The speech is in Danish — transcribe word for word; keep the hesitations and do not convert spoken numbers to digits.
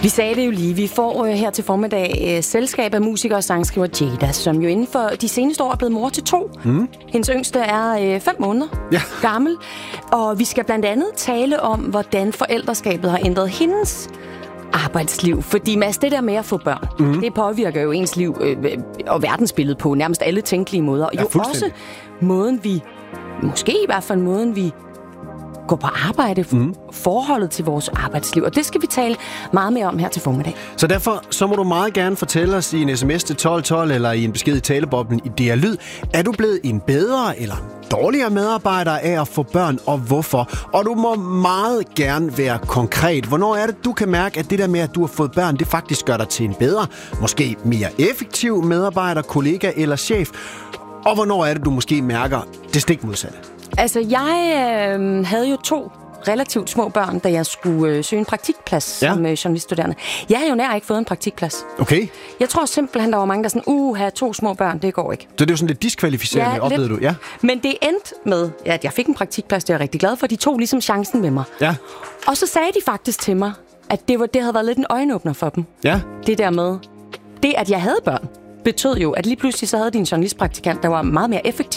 Vi sagde det jo lige. Vi får øh, her til formiddag øh, selskab af musiker og sangskriver Jada, som jo inden for de seneste år er blevet mor til to. Mm. Hendes yngste er øh, fem måneder ja. gammel. Og vi skal blandt andet tale om, hvordan forældreskabet har ændret hendes arbejdsliv. Fordi Mads, det der med at få børn, mm. det påvirker jo ens liv øh, og verdensbilledet på nærmest alle tænkelige måder. Ja, jo også måden vi, måske i hvert fald måden vi går på arbejde, mm. forholdet til vores arbejdsliv. Og det skal vi tale meget mere om her til formiddag. Så derfor så må du meget gerne fortælle os i en sms til tolv tolv eller i en besked i taleboblen i D R Lyd. Er du blevet en bedre eller dårligere medarbejder af at få børn, og hvorfor? Og du må meget gerne være konkret. Hvornår er det, du kan mærke, at det der med, at du har fået børn, det faktisk gør dig til en bedre, måske mere effektiv medarbejder, kollega eller chef? Og hvornår er det, du måske mærker det stik modsatte? Altså, jeg øh, havde jo to relativt små børn, da jeg skulle øh, søge en praktikplads ja. som øh, journaliststuderende. Jeg har jo nær ikke fået en praktikplads. Okay. Jeg tror simpelthen, der var mange, der sådan, uh, have to små børn, det går ikke. Så det er jo sådan lidt diskvalificerende, ja, oplevede lidt. du? Ja. Men det endte med, at jeg fik en praktikplads, det er jeg rigtig glad for. De tog ligesom chancen med mig. Ja. Og så sagde de faktisk til mig, at det, var, det havde været lidt en øjenåbner for dem. Ja. Det der med, det at jeg havde børn, betød jo, at lige pludselig så havde de en journalistpraktikant, der var meget mere effektiv.